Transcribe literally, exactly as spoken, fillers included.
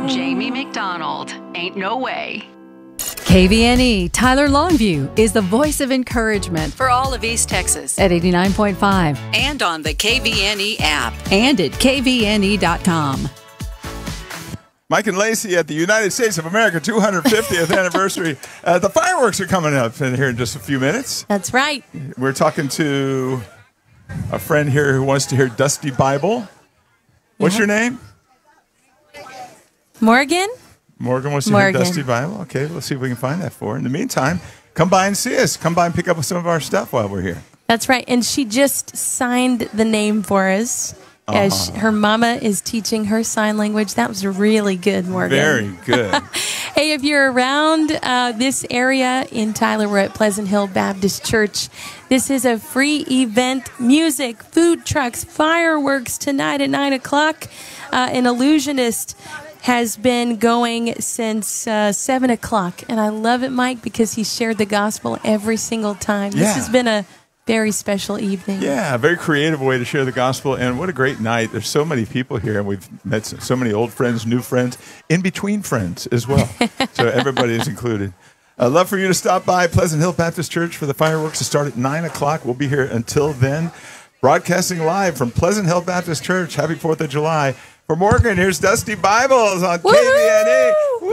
Jamie McDonald. Ain't no way. K V N E Tyler Longview is the voice of encouragement for all of East Texas at eighty-nine point five and on the K V N E app and at K V N E dot com. Mike and Lacey at the United States of America two hundred fiftieth anniversary. Uh, the fireworks are coming up in here in just a few minutes. That's right. We're talking to a friend here who wants to hear Dusty Bible. What's Yeah. your name? Morgan? Morgan wants to Morgan. hear Dusty Bible. Okay, let's see if we can find that for her. In the meantime, come by and see us. Come by and pick up some of our stuff while we're here. That's right. And she just signed the name for us as Uh-huh. her mama is teaching her sign language. That was really good, Morgan. Very good. Hey, if you're around uh, this area in Tyler, we're at Pleasant Hill Baptist Church. This is a free event, music, food trucks, fireworks tonight at nine o'clock. Uh, an illusionist has been going since uh, seven o'clock. And I love it, Mike, because he shared the gospel every single time. Yeah. This has been a very special evening. Yeah, a very creative way to share the gospel. And what a great night. There's so many people here, and we've met so many old friends, new friends, in between friends as well. So everybody is included. I'd love for you to stop by Pleasant Hill Baptist Church for the fireworks to start at nine o'clock. We'll be here until then. Broadcasting live from Pleasant Hill Baptist Church. Happy fourth of July. For Morgan, here's Dusty Bibles on K V N E.